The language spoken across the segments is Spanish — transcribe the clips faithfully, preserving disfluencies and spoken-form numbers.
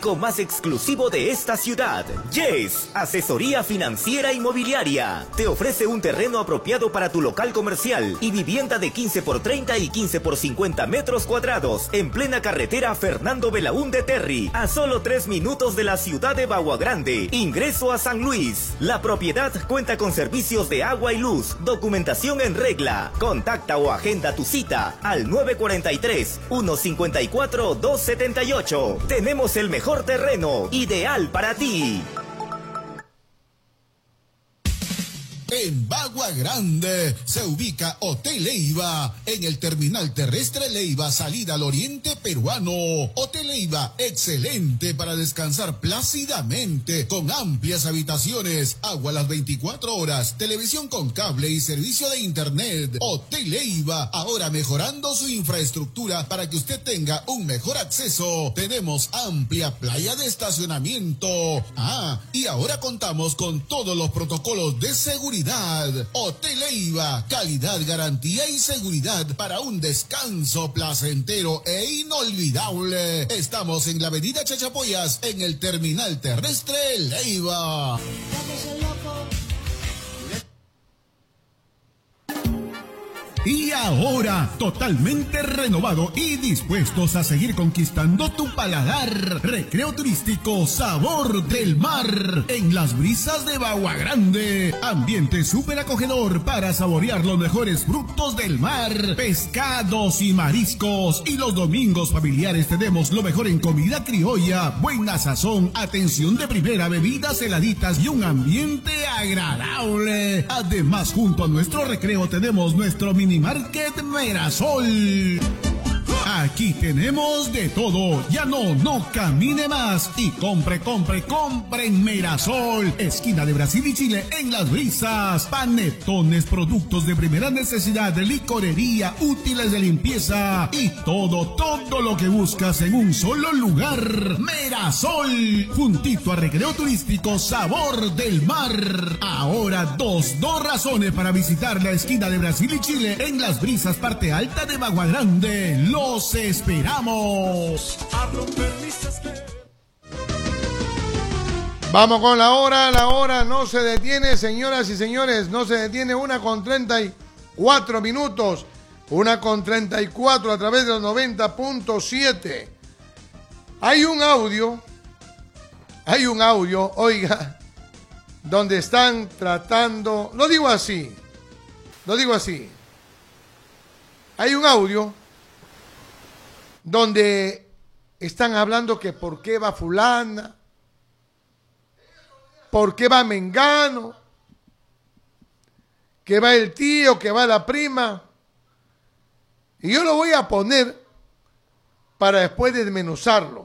más exclusivo de esta ciudad. Yes, asesoría financiera inmobiliaria. Te ofrece un terreno apropiado para tu local comercial y vivienda de quince por treinta y quince por cincuenta metros cuadrados en plena carretera Fernando Belaúnde Terry, a solo tres minutos de la ciudad de Bagua Grande. Ingreso a San Luis. La propiedad cuenta con servicios de agua y luz, documentación en regla. Contacta o agenda tu cita al nueve cuatro tres, uno cinco cuatro, dos siete ocho. Tenemos el mejor terreno ideal para ti. En Bagua Grande se ubica Hotel Leiva, en el terminal terrestre Leiva, salida al oriente peruano. Hotel Leiva, excelente para descansar plácidamente, con amplias habitaciones, agua las veinticuatro horas, televisión con cable y servicio de internet. Hotel Leiva, ahora mejorando su infraestructura para que usted tenga un mejor acceso. Tenemos amplia playa de estacionamiento. Ah, y ahora contamos con todos los protocolos de seguridad. Hotel Leiva, calidad, garantía y seguridad para un descanso placentero e inolvidable. Estamos en la avenida Chachapoyas, en el terminal terrestre Leiva. Y ahora, totalmente renovado y dispuestos a seguir conquistando tu paladar. Recreo turístico Sabor del Mar, en las brisas de Bagua Grande. Ambiente súper acogedor para saborear los mejores frutos del mar, pescados y mariscos. Y los domingos familiares tenemos lo mejor en comida criolla, buena sazón, atención de primera, bebidas heladitas y un ambiente agradable. Además, junto a nuestro recreo tenemos nuestro mini Market Merasol. Aquí tenemos de todo. Ya no, no camine más y compre, compre, compre en Merasol. Esquina de Brasil y Chile, en Las Brisas. Panetones, productos de primera necesidad, licorería, útiles de limpieza y todo, todo lo que buscas en un solo lugar. Merasol, juntito a Recreo Turístico Sabor del Mar. Ahora dos, dos razones para visitar la esquina de Brasil y Chile en Las Brisas, parte alta de Bagua Grande. Los esperamos. Vamos con la hora, la hora no se detiene, señoras y señores, no se detiene. Una con treinta y cuatro minutos, una con treinta y cuatro a través de los noventa punto siete. Hay un audio, hay un audio, oiga, donde están tratando, lo digo así, lo digo así, hay un audio donde están hablando que por qué va fulana, por qué va mengano, que va el tío, que va la prima. Y yo lo voy a poner para después desmenuzarlo.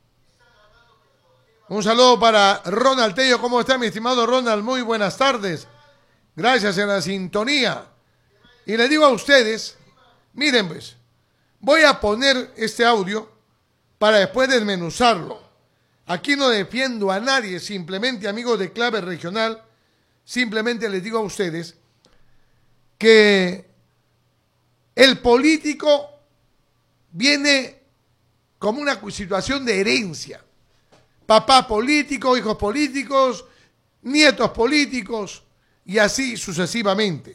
Un saludo para Ronald Tello. ¿Cómo está, mi estimado Ronald? Muy buenas tardes. Gracias en la sintonía. Y le digo a ustedes, miren pues, voy a poner este audio para después desmenuzarlo. Aquí no defiendo a nadie, simplemente, amigos de Clave Regional, simplemente les digo a ustedes que el político viene como una situación de herencia. Papá político, hijos políticos, nietos políticos y así sucesivamente.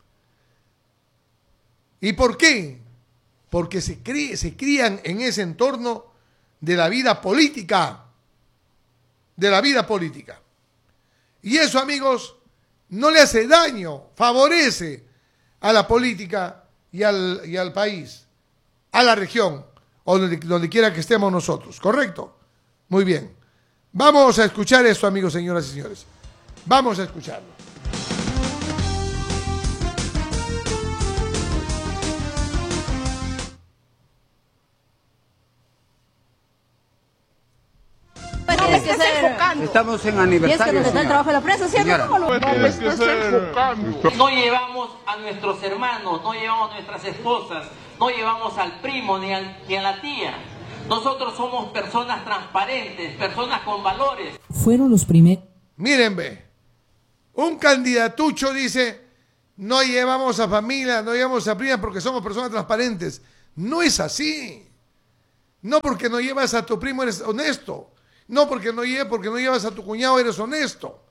¿Y por qué? Porque se, crí, se crían en ese entorno de la vida política, de la vida política. Y eso, amigos, no le hace daño, favorece a la política y al, y al país, a la región, o donde, donde quiera que estemos nosotros, ¿correcto? Muy bien. Vamos a escuchar esto, amigos, señoras y señores. Vamos a escucharlo. Estamos en aniversario. ¿Y es que donde está el trabajo de la prensa, cierto? ¿Cómo lo No llevamos a nuestros hermanos, no llevamos a nuestras esposas, no llevamos al primo ni, al, ni a la tía. Nosotros somos personas transparentes, personas con valores. Fueron los primeros. Miren, ve, un candidatucho dice, no llevamos a familia, no llevamos a prima porque somos personas transparentes. No es así. No porque no llevas a tu primo eres honesto. No, porque no llevas, porque no llevas a tu cuñado, eres honesto.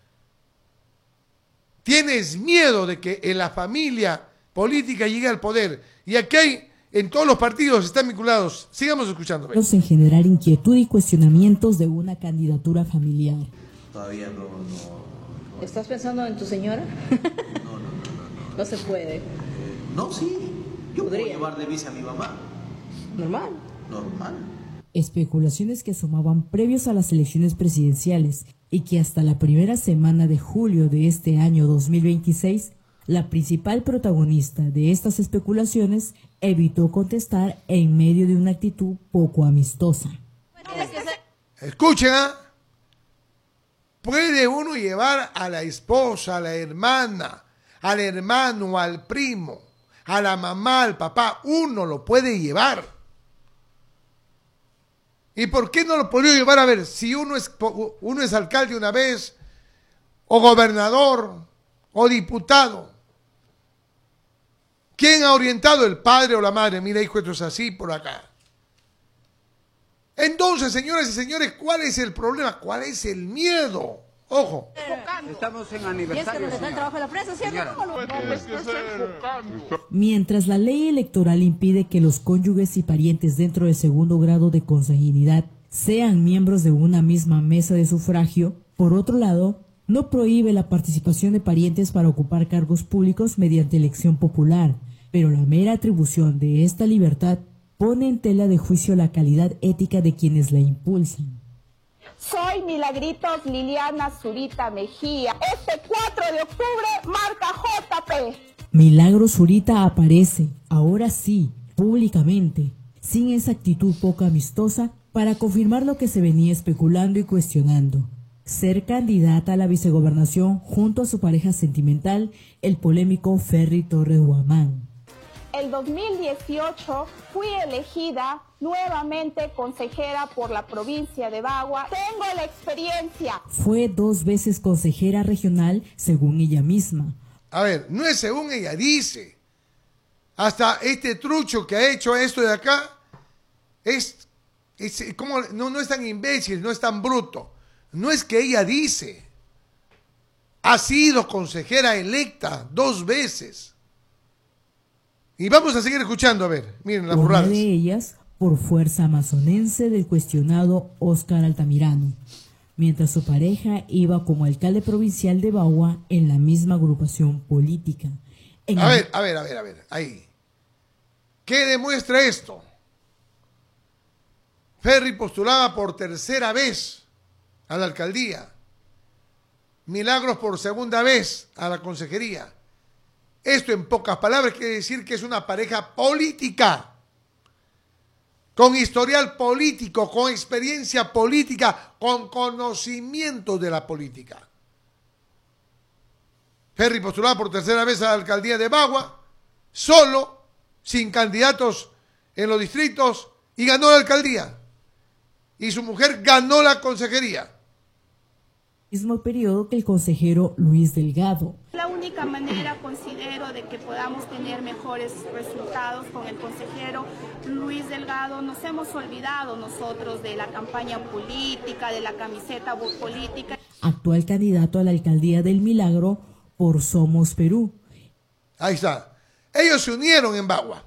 Tienes miedo de que en la familia política llegue al poder. Y aquí hay, en todos los partidos están vinculados. Sigamos escuchando. En generar inquietud y cuestionamientos de una candidatura familiar. Todavía no, no, no. ¿Estás pensando en tu señora? No, no, no, no. No, no se puede. Eh, no, sí. Yo ¿Podría? puedo llevar de vice a mi mamá. Normal. Normal. Especulaciones que asomaban previos a las elecciones presidenciales y que hasta la primera semana de julio de este año dos mil veintiséis, la principal protagonista de estas especulaciones evitó contestar en medio de una actitud poco amistosa. Escuchen, ¿eh? Puede uno llevar a la esposa, a la hermana, al hermano, al primo, a la mamá, al papá, uno lo puede llevar. ¿Y por qué no lo podría llevar? A ver, si uno es, uno es alcalde una vez, o gobernador, o diputado, ¿quién ha orientado? El padre o la madre. Mira, hijo, esto es así por acá. Entonces, señoras y señores, ¿cuál es el problema? ¿Cuál es el miedo? Ojo. Estamos en aniversario. ¿Tienes que el trabajo de la prensa, ¿cierto? Señora. Mientras la ley electoral impide que los cónyuges y parientes dentro del segundo grado de consanguinidad sean miembros de una misma mesa de sufragio, por otro lado, no prohíbe la participación de parientes para ocupar cargos públicos mediante elección popular, pero la mera atribución de esta libertad pone en tela de juicio la calidad ética de quienes la impulsan. Soy Milagritos Liliana Zurita Mejía. Este cuatro de octubre marca J P. Milagro Zurita aparece, ahora sí, públicamente, sin esa actitud poco amistosa, para confirmar lo que se venía especulando y cuestionando: ser candidata a la vicegobernación junto a su pareja sentimental, el polémico Ferry Torres Guamán. El dos mil dieciocho fui elegida nuevamente consejera por la provincia de Bagua. Tengo la experiencia. Fue dos veces consejera regional, según ella misma. A ver, no es según ella dice. Hasta este trucho que ha hecho esto de acá es, es como, no, no es tan imbécil, no es tan bruto. No es que ella dice. Ha sido consejera electa dos veces. Y vamos a seguir escuchando, a ver, miren las burradas. Una de ellas por fuerza amazonense del cuestionado Óscar Altamirano, mientras su pareja iba como alcalde provincial de Bagua en la misma agrupación política. En a el... ver, a ver, a ver, a ver, ahí. ¿Qué demuestra esto? Ferry postulaba por tercera vez a la alcaldía. Milagros por segunda vez a la consejería. Esto, en pocas palabras, quiere decir que es una pareja política, con historial político, con experiencia política, con conocimiento de la política. Ferry postulaba por tercera vez a la alcaldía de Bagua, solo, sin candidatos en los distritos, y ganó la alcaldía. Y su mujer ganó la consejería. Mismo periodo que el consejero Luis Delgado. La única manera, considero, de que podamos tener mejores resultados con el consejero Luis Delgado. Nos hemos olvidado nosotros de la campaña política, de la camiseta política. Actual candidato a la alcaldía del Milagro por Somos Perú. Ahí está. Ellos se unieron en Bagua.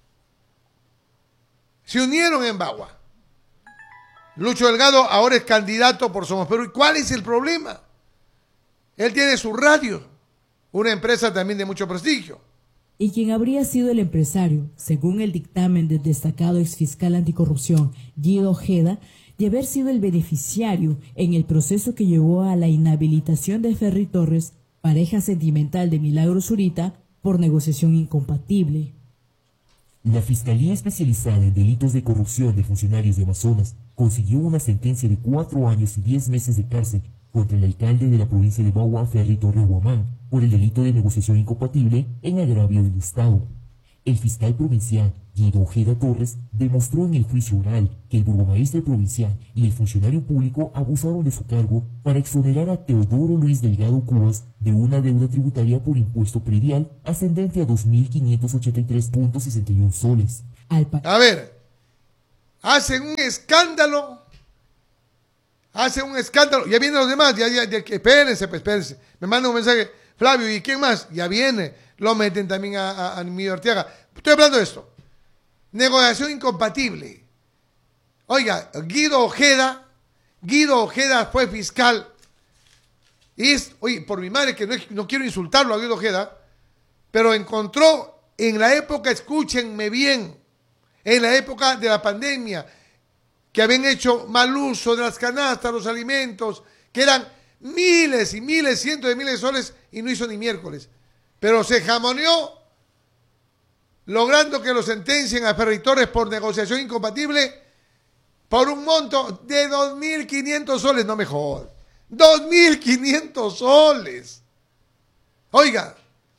Se unieron en Bagua. Lucho Delgado ahora es candidato por Somos Perú. ¿Y cuál es el problema? Él tiene su radio, una empresa también de mucho prestigio. Y quien habría sido el empresario, según el dictamen del destacado exfiscal anticorrupción Guido Ojeda, de haber sido el beneficiario en el proceso que llevó a la inhabilitación de Ferry Torres, pareja sentimental de Milagro Zurita, por negociación incompatible. La Fiscalía Especializada en Delitos de Corrupción de Funcionarios de Amazonas consiguió una sentencia de cuatro años y diez meses de cárcel contra el alcalde de la provincia de Bagua, Ferry Torres Guamán, por el delito de negociación incompatible en agravio del Estado. El fiscal provincial, Guido Ojeda Torres, demostró en el juicio oral que el burgomaestre provincial y el funcionario público abusaron de su cargo para exonerar a Teodoro Luis Delgado Cubas de una deuda tributaria por impuesto predial ascendente a dos mil quinientos ochenta y tres punto sesenta y uno soles. A ver, hacen un escándalo hace un escándalo, ya vienen los demás, ya, ya, ya espérense, pues, espérense. Me manda un mensaje, Flavio, ¿y quién más? Ya viene, lo meten también a, a, a Emilio Arteaga. Estoy hablando de esto. Negociación incompatible. Oiga, Guido Ojeda, Guido Ojeda fue fiscal. Y es, oye, por mi madre, que no, no quiero insultarlo a Guido Ojeda, pero encontró en la época, escúchenme bien, en la época de la pandemia, que habían hecho mal uso de las canastas, los alimentos, que eran miles y miles, cientos de miles de soles, y no hizo ni miércoles. Pero se jamoneó, logrando que lo sentencien a Ferry Torres por negociación incompatible por un monto de dos mil quinientos soles, no me jodas. dos mil quinientos soles. Oiga,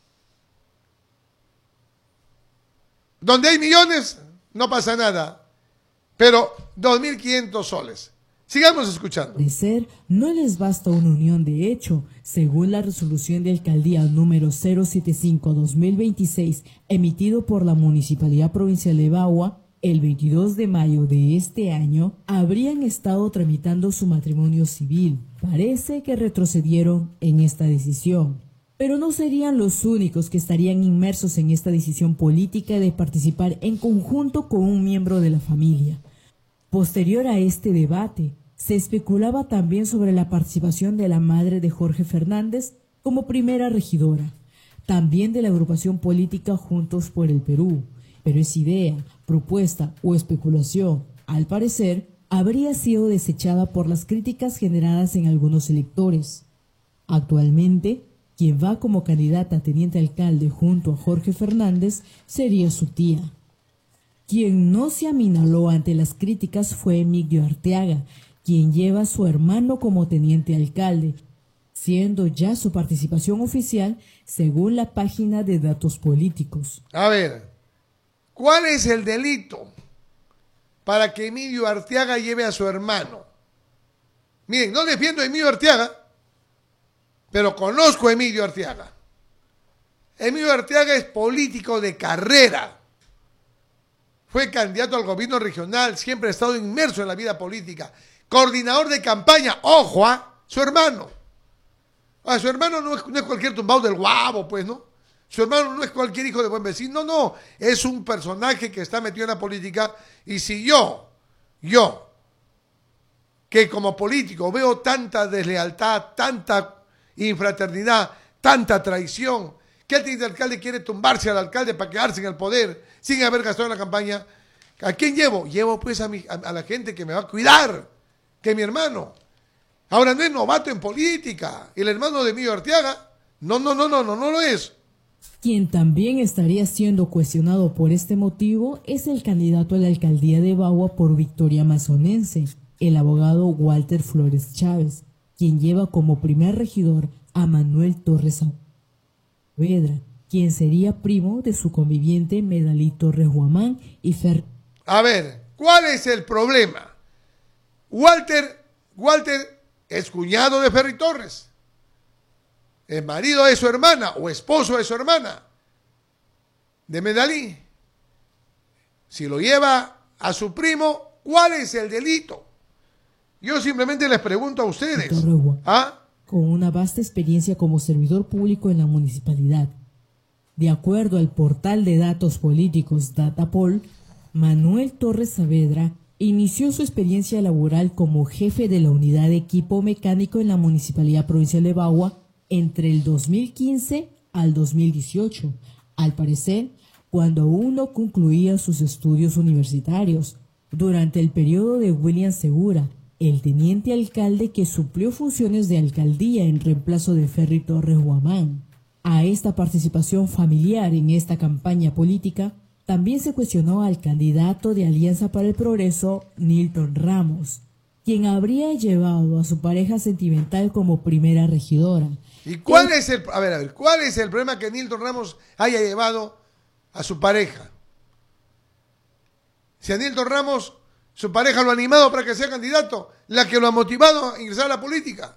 donde hay millones, no pasa nada. Pero dos mil quinientos soles. Sigamos escuchando. De ser, no les basta una unión de hecho. Según la resolución de alcaldía número cero setenta y cinco guión dos mil veintiséis, emitido por la Municipalidad Provincial de Bagua, el veintidós de mayo de este año, habrían estado tramitando su matrimonio civil. Parece que retrocedieron en esta decisión. Pero no serían los únicos que estarían inmersos en esta decisión política de participar en conjunto con un miembro de la familia. Posterior a este debate, se especulaba también sobre la participación de la madre de Jorge Fernández como primera regidora, también de la agrupación política Juntos por el Perú, pero esa idea, propuesta o especulación, al parecer, habría sido desechada por las críticas generadas en algunos electores. Actualmente, quien va como candidata a teniente alcalde junto a Jorge Fernández sería su tía. Quien no se aminaló ante las críticas fue Emilio Arteaga, quien lleva a su hermano como teniente alcalde, siendo ya su participación oficial según la página de datos políticos. A ver, ¿cuál es el delito para que Emilio Arteaga lleve a su hermano? Miren, no defiendo a Emilio Arteaga, pero conozco a Emilio Arteaga. Emilio Arteaga es político de carrera. Fue candidato al gobierno regional, siempre ha estado inmerso en la vida política. Coordinador de campaña, ojo, a ¿eh? Su hermano. Ah, su hermano no es, no es cualquier tumbado del guabo, pues, ¿no? Su hermano no es cualquier hijo de buen vecino, no, no. Es un personaje que está metido en la política. Y si yo, yo, que como político veo tanta deslealtad, tanta infraternidad, tanta traición, que el teniente alcalde quiere tumbarse al alcalde para quedarse en el poder sin haber gastado en la campaña, ¿a quién llevo? Llevo pues a, mi, a, a la gente que me va a cuidar, que es mi hermano. Ahora no es novato en política, el hermano de Emilio Arteaga, no, no, no, no, no, no lo es. Quien también estaría siendo cuestionado por este motivo es el candidato a la alcaldía de Bagua por Victoria Amazonense, el abogado Walter Flores Chávez, quien lleva como primer regidor a Manuel Torres Saavedra, quien sería primo de su conviviente Medalí Torres Guamán y Fer. A ver, ¿cuál es el problema? Walter, Walter es cuñado de Ferry Torres, el marido de su hermana o esposo de su hermana, de Medalí. Si lo lleva a su primo, ¿cuál es el delito? Yo simplemente les pregunto a ustedes. ¿Ah? Con una vasta experiencia como servidor público en la municipalidad. De acuerdo al portal de datos políticos Datapol, Manuel Torres Saavedra inició su experiencia laboral como jefe de la unidad de equipo mecánico en la Municipalidad Provincial de Bagua entre el dos mil quince al dos mil dieciocho, al parecer, cuando aún no concluía sus estudios universitarios, durante el periodo de William Segura, el teniente alcalde que suplió funciones de alcaldía en reemplazo de Ferry Torres Guamán. A esta participación familiar en esta campaña política también se cuestionó al candidato de Alianza para el Progreso, Nilton Ramos, quien habría llevado a su pareja sentimental como primera regidora. ¿Y cuál es el, a ver, a ver, cuál es el problema que Nilton Ramos haya llevado a su pareja? Si a Nilton Ramos, su pareja lo ha animado para que sea candidato, la que lo ha motivado a ingresar a la política.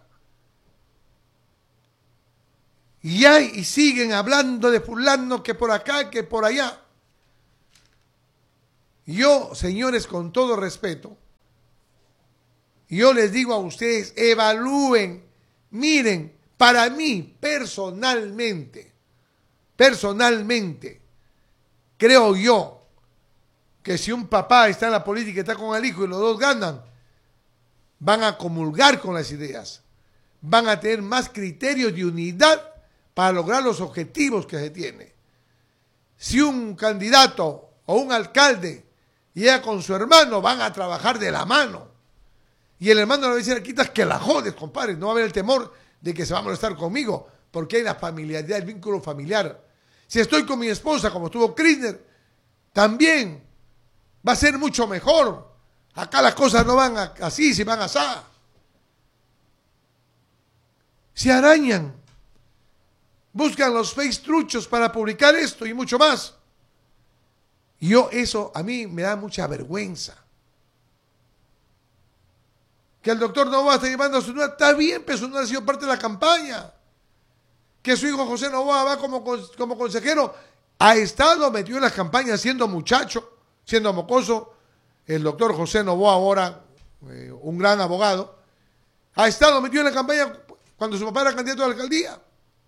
Y hay, y siguen hablando de fulano que por acá, que por allá. Yo, señores, con todo respeto, yo les digo a ustedes, evalúen, miren, para mí, personalmente, personalmente, creo yo que si un papá está en la política y está con el hijo y los dos ganan, van a comulgar con las ideas, van a tener más criterios de unidad para lograr los objetivos que se tiene. Si un candidato o un alcalde llega con su hermano, van a trabajar de la mano. Y el hermano le va a decir, quitas que la jodes, compadre, no va a haber el temor de que se va a molestar conmigo, porque hay la familiaridad, el vínculo familiar. Si estoy con mi esposa, como estuvo Kirchner, también va a ser mucho mejor. Acá las cosas no van a, así, si van así. Se arañan. Buscan los face truchos para publicar esto y mucho más. Y yo, eso a mí me da mucha vergüenza. Que el doctor Noboa está llevando a su nuera, está bien, pero su nuera ha sido parte de la campaña. Que su hijo José Noboa va como, como consejero, ha estado metido en las campañas siendo muchacho, siendo mocoso. El doctor José Noboa, ahora eh, un gran abogado, ha estado metido en la campaña cuando su papá era candidato a la alcaldía.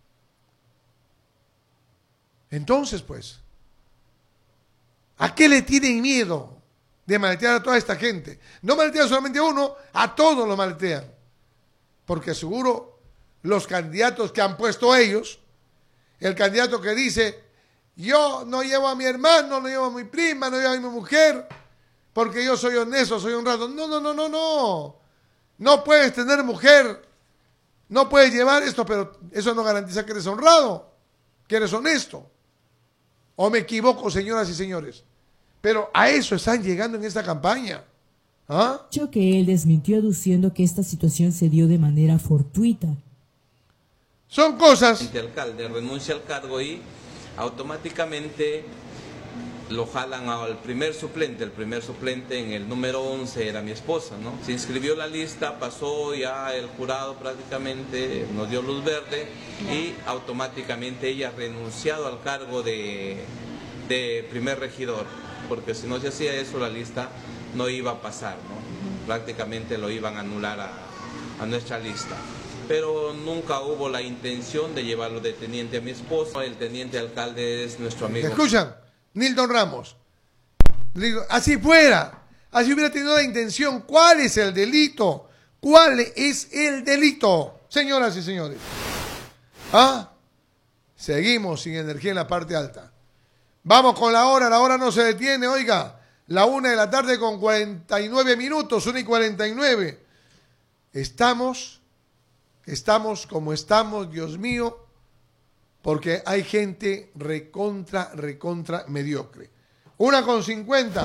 Entonces, pues, ¿a qué le tienen miedo de maletear a toda esta gente? No maletean solamente a uno, a todos los maletean. Porque seguro los candidatos que han puesto ellos, el candidato que dice, yo no llevo a mi hermano, no llevo a mi prima, no llevo a mi mujer, porque yo soy honesto, soy honrado. No, no, no, no, no. No puedes tener mujer, no puedes llevar esto, pero eso no garantiza que eres honrado, que eres honesto. ¿O me equivoco, señoras y señores? Pero a eso están llegando en esta campaña. ¿Ah? Hecho que él desmintió aduciendo que esta situación se dio de manera fortuita. Son cosas. El alcalde renuncia al cargo y automáticamente lo jalan al primer suplente. El primer suplente en el número once era mi esposa, ¿no? Se inscribió la lista, pasó ya el jurado prácticamente, nos dio luz verde y automáticamente ella ha renunciado al cargo de, de primer regidor, porque si no se hacía eso la lista no iba a pasar, ¿no? Prácticamente lo iban a anular a, a nuestra lista. Pero nunca hubo la intención de llevarlo de teniente a mi esposo. El teniente alcalde es nuestro amigo. ¿Escuchan? Nilton Ramos. Así fuera. Así hubiera tenido la intención. ¿Cuál es el delito? ¿Cuál es el delito? Señoras y señores. ¿Ah? Seguimos sin energía en la parte alta. Vamos con la hora. La hora no se detiene, oiga. La una de la tarde con cuarenta y nueve minutos. Una y cuarenta y nueve. Estamos, estamos como estamos, Dios mío. Porque hay gente recontra, recontra mediocre. Una con cincuenta.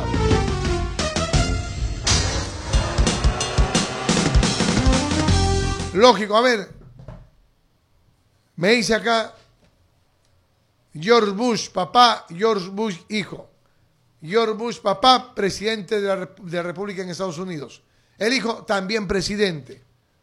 Lógico, a ver. Me dice acá George Bush, papá, George Bush, hijo. George Bush, papá, presidente de la, de la República en Estados Unidos. El hijo también presidente.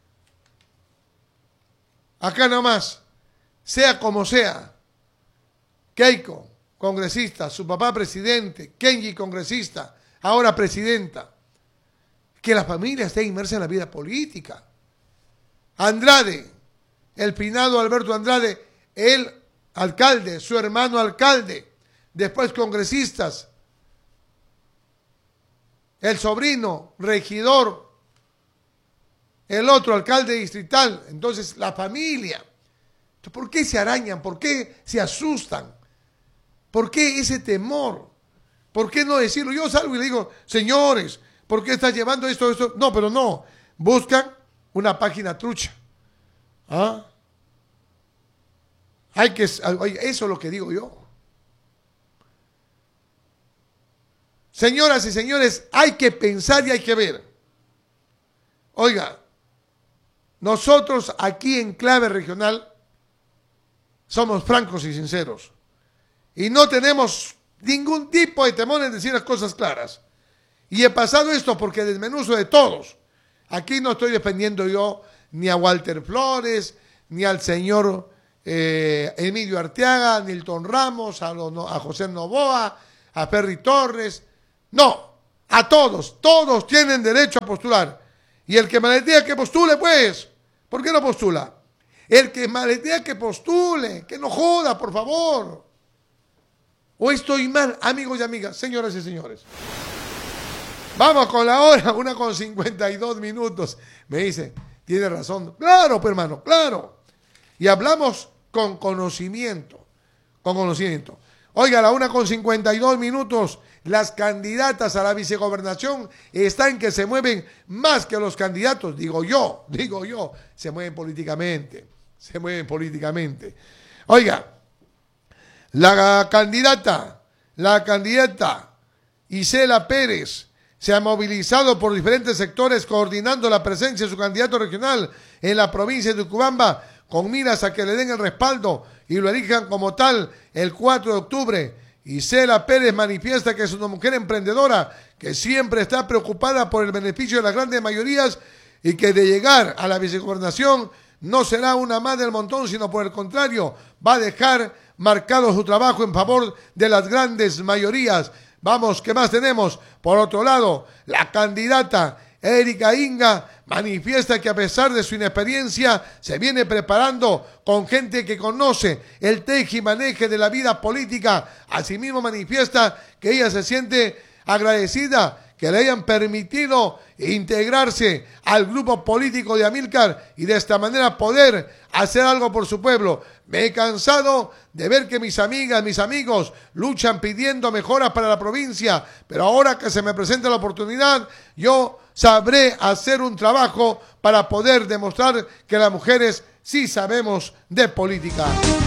Acá nomás. Sea como sea, Keiko, congresista, su papá presidente, Kenji, congresista, ahora presidenta, que la familia esté inmersa en la vida política. Andrade, el finado Alberto Andrade, el alcalde, su hermano alcalde, después congresistas, el sobrino, regidor, el otro alcalde distrital, entonces la familia. ¿Por qué se arañan? ¿Por qué se asustan? ¿Por qué ese temor? ¿Por qué no decirlo? Yo salgo y le digo, señores, ¿por qué estás llevando esto, esto? No, pero no. Buscan una página trucha. ¿Ah? Hay que, eso es lo que digo yo. Señoras y señores, hay que pensar y hay que ver. Oiga, nosotros aquí en Clave Regional somos francos y sinceros. Y no tenemos ningún tipo de temor en decir las cosas claras. Y he pasado esto porque desmenuzo de todos. Aquí no estoy defendiendo yo ni a Walter Flores, ni al señor eh, Emilio Arteaga, a Nilton Ramos, a, lo, a José Noboa, a Perry Torres. No, a todos. Todos tienen derecho a postular. Y el que maletea que postule, pues. ¿Por qué no postula? El que maletea que postule, que no joda, por favor. ¿O estoy mal, amigos y amigas, señoras y señores? Vamos con la hora, una con cincuenta y dos minutos. Me dice, tiene razón. Claro, pues, hermano, claro. Y hablamos con conocimiento, con conocimiento. Oiga, a la una con cincuenta y dos minutos, las candidatas a la vicegobernación están que se mueven más que los candidatos, digo yo, digo yo, se mueven políticamente, se mueven políticamente. Oiga, la candidata, la candidata Isela Pérez se ha movilizado por diferentes sectores coordinando la presencia de su candidato regional en la provincia de Ucubamba con miras a que le den el respaldo y lo elijan como tal el cuatro de octubre. Isela Pérez manifiesta que es una mujer emprendedora que siempre está preocupada por el beneficio de las grandes mayorías y que de llegar a la vicegobernación no será una más del montón, sino por el contrario, va a dejar marcado su trabajo en favor de las grandes mayorías. Vamos, ¿qué más tenemos? Por otro lado, la candidata Erika Inga manifiesta que a pesar de su inexperiencia se viene preparando con gente que conoce el teje y maneje de la vida política. Asimismo manifiesta que ella se siente agradecida que le hayan permitido integrarse al grupo político de Amílcar y de esta manera poder hacer algo por su pueblo. Me he cansado de ver que mis amigas, mis amigos luchan pidiendo mejoras para la provincia, pero ahora que se me presenta la oportunidad, yo sabré hacer un trabajo para poder demostrar que las mujeres sí sabemos de política.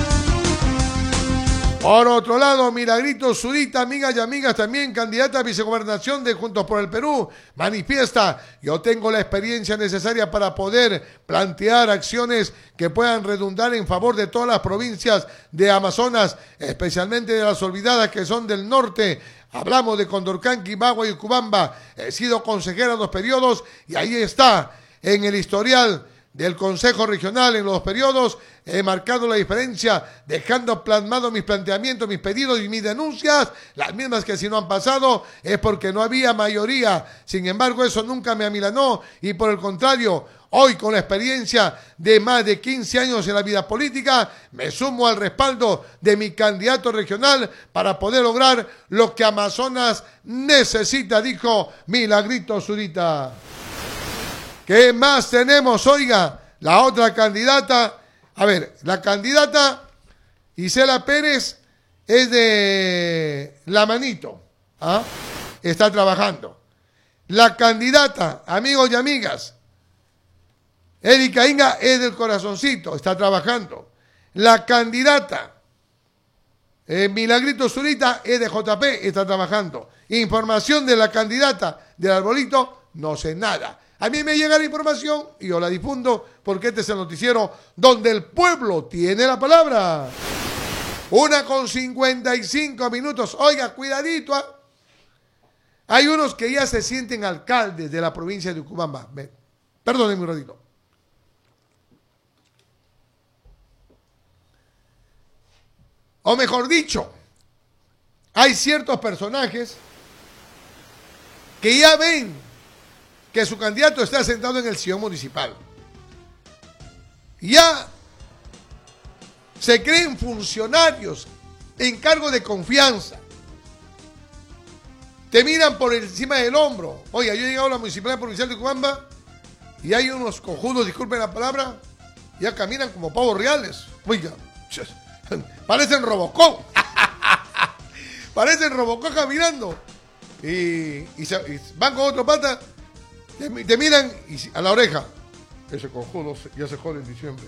Por otro lado, Milagrito Zurita, amigas y amigas, también candidata a vicegobernación de Juntos por el Perú, manifiesta: yo tengo la experiencia necesaria para poder plantear acciones que puedan redundar en favor de todas las provincias de Amazonas, especialmente de las olvidadas que son del norte. Hablamos de Condorcanqui, Bagua y Ucubamba. He sido consejera en dos periodos y ahí está, en el historial del Consejo Regional en los periodos, he marcado la diferencia, dejando plasmado mis planteamientos, mis pedidos y mis denuncias, las mismas que si no han pasado es porque no había mayoría. Sin embargo, eso nunca me amilanó y por el contrario, hoy con la experiencia de más de quince años en la vida política, me sumo al respaldo de mi candidato regional para poder lograr lo que Amazonas necesita, dijo Milagrito Zurita. ¿Qué más tenemos? Oiga, la otra candidata, a ver, la candidata Isela Pérez es de La Manito, ¿ah? Está trabajando. La candidata, amigos y amigas, Erika Inga es del Corazoncito, está trabajando. La candidata eh, Milagrito Zurita es de J P, está trabajando. Información de la candidata del Arbolito, no sé nada. A mí me llega la información y yo la difundo porque este es el noticiero donde el pueblo tiene la palabra. Una con cincuenta y cinco minutos. Oiga, cuidadito. ¿eh? Hay unos que ya se sienten alcaldes de la provincia de Ucubamba. Perdónenme un ratito. O mejor dicho, hay ciertos personajes que ya ven que su candidato está sentado en el sillón municipal. Ya se creen funcionarios en cargo de confianza. Te miran por encima del hombro. Oiga, yo he llegado a la Municipalidad Provincial de Ucubamba y hay unos cojudos, disculpen la palabra, ya caminan como pavos reales. Oiga, parecen Robocop. Parecen Robocop caminando. Y, y, se, y van con otro pata. Te, te miran y a la oreja. Ese cojudo ya se jode en diciembre.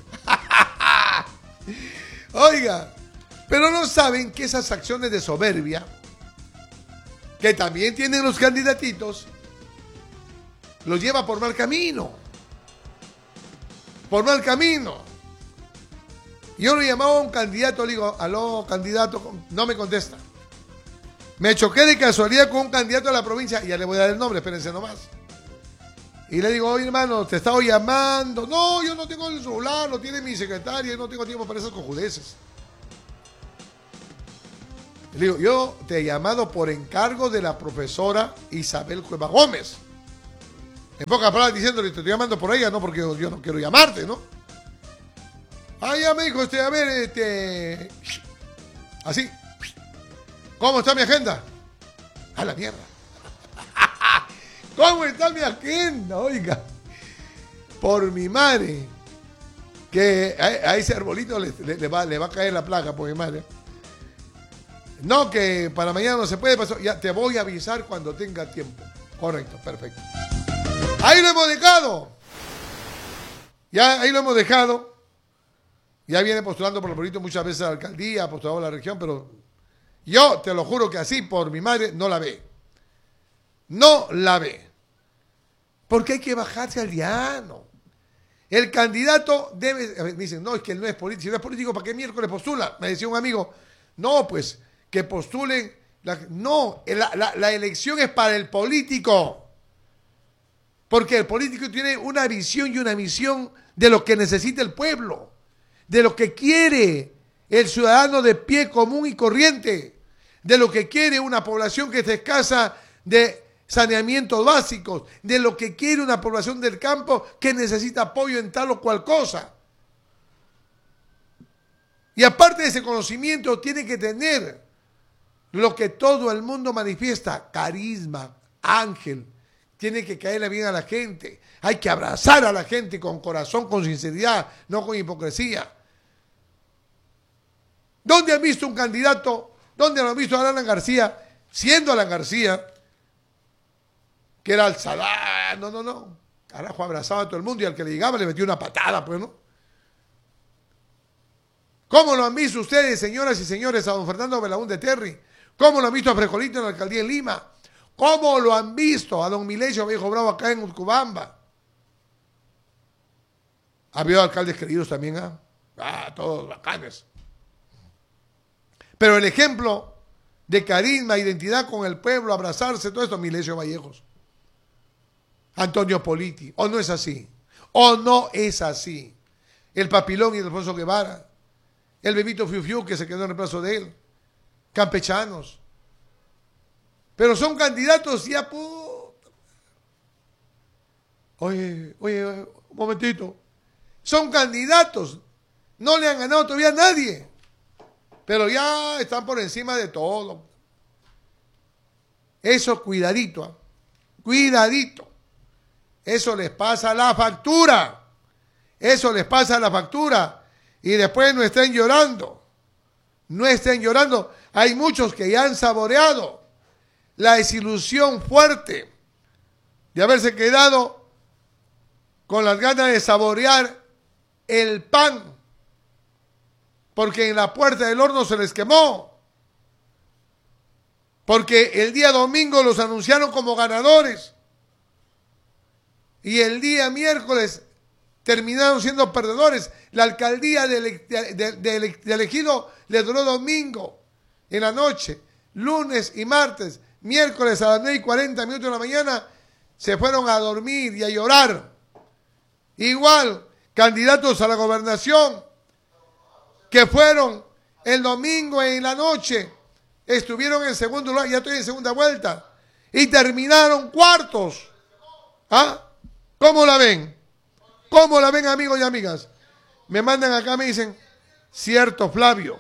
Oiga, pero no saben que esas acciones de soberbia que también tienen los candidatitos los lleva por mal camino. Por mal camino. Yo lo llamaba a un candidato, le digo, aló, candidato, no me contesta. Me choqué de casualidad con un candidato de la provincia, ya le voy a dar el nombre, espérense nomás. Y le digo, oye hermano, te he estado llamando. No, yo no tengo el celular, lo tiene mi secretaria, yo no tengo tiempo para esas cojudeces. Le digo, yo te he llamado por encargo de la profesora Isabel Cueva Gómez. En pocas palabras diciéndole, te estoy llamando por ella, no porque yo, yo no quiero llamarte, ¿no? Ah, ya me dijo, este, a ver, este... Así. ¿Cómo está mi agenda? A la mierda. ¿Cómo está mi agenda? Oiga. Por mi madre. Que a, a ese arbolito le, le, le, va, le va a caer la placa, por mi madre. No, que para mañana no se puede pasar. Ya te voy a avisar cuando tenga tiempo. Correcto, perfecto. Ahí lo hemos dejado. Ya ahí lo hemos dejado. Ya viene postulando por el bonito muchas veces a la alcaldía, ha postulado a la región, pero yo te lo juro que así, por mi madre, no la ve. No la ve. Porque hay que bajarse al llano. El candidato debe... Me dicen, no, es que él no es político. Si no es político, ¿para qué miércoles postula? Me decía un amigo, no, pues, que postulen... La, no, la, la, la elección es para el político. Porque el político tiene una visión y una misión de lo que necesita el pueblo. De lo que quiere el ciudadano de pie común y corriente, de lo que quiere una población que esté escasa de saneamientos básicos, de lo que quiere una población del campo que necesita apoyo en tal o cual cosa. Y aparte de ese conocimiento, tiene que tener lo que todo el mundo manifiesta, carisma, ángel, tiene que caerle bien a la gente, hay que abrazar a la gente con corazón, con sinceridad, no con hipocresía. ¿Dónde han visto un candidato? ¿Dónde han visto a Alan García? Siendo Alan García, que era alzada, no, no, no. Carajo, abrazaba a todo el mundo y al que le llegaba le metió una patada, pues, ¿no? ¿Cómo lo han visto ustedes, señoras y señores, a don Fernando Belaúnde Terry? ¿Cómo lo han visto a Frijolito en la alcaldía de Lima? ¿Cómo lo han visto a don Milencio Viejo Bravo acá en Urcubamba? Ha habido alcaldes queridos también, ¿ah? Ah, todos bacanes. Pero el ejemplo de carisma, identidad con el pueblo, abrazarse, todo esto, Milencio Vallejos, Antonio Politi, o no es así, o no es así. El Papilón y el Alfonso Guevara, el Bebito Fiu Fiu que se quedó en el reemplazo de él, campechanos. Pero son candidatos ya, puta. Oye, oye, un momentito. Son candidatos, no le han ganado todavía a nadie. Pero ya están por encima de todo. Eso cuidadito, ¿eh? Cuidadito. Eso les pasa la factura. Eso les pasa la factura. Y después no estén llorando. No estén llorando. Hay muchos que ya han saboreado la desilusión fuerte de haberse quedado con las ganas de saborear el pan. Porque en la puerta del horno se les quemó. Porque el día domingo los anunciaron como ganadores. Y el día miércoles terminaron siendo perdedores. La alcaldía de, de, de, de elegido le duró domingo en la noche, lunes y martes. Miércoles a las nueve y cuarenta minutos de la mañana se fueron a dormir y a llorar. Igual, candidatos a la gobernación que fueron el domingo en la noche, estuvieron en segundo lugar, ya estoy en segunda vuelta, y terminaron cuartos. ¿Ah? ¿Cómo la ven? ¿Cómo la ven, amigos y amigas? Me mandan acá, me dicen, cierto, Flavio.